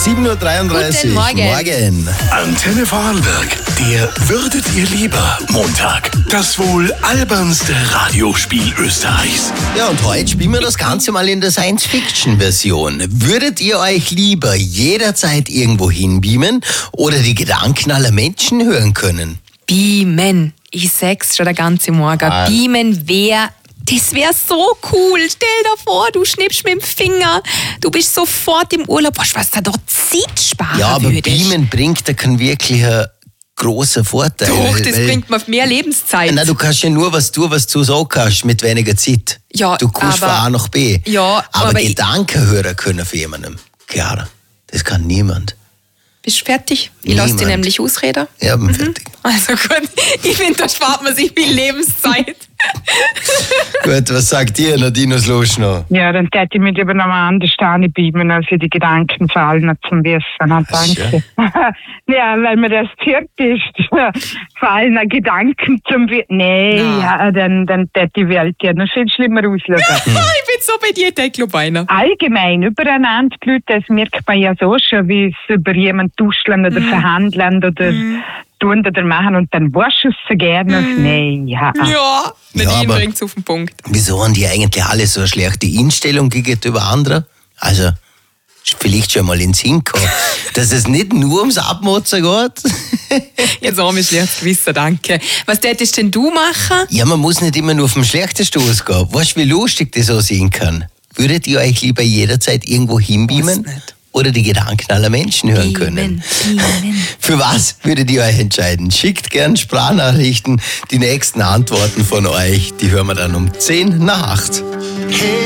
7.33 Uhr. Guten Morgen. Antenne Vorarlberg, der Würdet ihr lieber Montag. Das wohl albernste Radiospiel Österreichs. Ja, und heute spielen wir das Ganze mal in der Science-Fiction-Version. Würdet ihr euch lieber jederzeit irgendwo hinbeamen oder die Gedanken aller Menschen hören können? Beamen. Ich sag's schon der ganze Morgen. Beamen das wäre so cool. Stell dir vor, du schnippst mit dem Finger, du bist sofort im Urlaub. Weißt du, was da dort Zeit sparen Ja, aber würdest? Beamen bringt da keinen wirklichen großer Vorteil. Doch, das bringt mir mehr Lebenszeit. Nein, du kannst ja nur was tun, was du sagen kannst, mit weniger Zeit. Ja, du kommst von A nach B. Ja, aber Gedanken hören können für jemanden. Klar, das kann niemand. Bist du fertig? Ich lasse dich nämlich ausreden. Ja, bin fertig. Also gut, ich finde, da spart man sich viel Lebenszeit. Gut, was sagt ihr, Nadine Sloschner? Ja, dann hätte ich mich lieber noch mal anders beamen, als die Gedanken fallen zum Wissen. Danke. Ja, weil mir das gehört ist, fallen Gedanken zum Wissen. Nein, ja, dann hätte die Welt ja noch viel schlimmer auslösen. Ich bin so bei dir, der Kleiner. Allgemein, übereinander die Leute, das merkt man ja so schon, wie sie über jemanden tuscheln oder verhandeln oder tun oder machen und dann warst du es so gerne. Nein, ja. Ja, Nadine aber bringt's auf den Punkt. Wieso haben die eigentlich alle so eine schlechte Einstellung gegenüber anderen? Also, vielleicht schon mal ins Hinkommen, dass es nicht nur ums Abmotzen geht. Jetzt haben wir schlechtes Gewissen, danke. Was tätest denn du machen? Ja, man muss nicht immer nur vom Schlechtesten ausgehen. Weißt du, wie lustig das so sein kann? Würdet ihr euch lieber jederzeit irgendwo hinbeamen? Weiß nicht. Oder die Gedanken aller Menschen hören können? Für was würdet ihr euch entscheiden? Schickt gern Sprachnachrichten. Die nächsten Antworten von euch, die hören wir dann um 10 nach 8.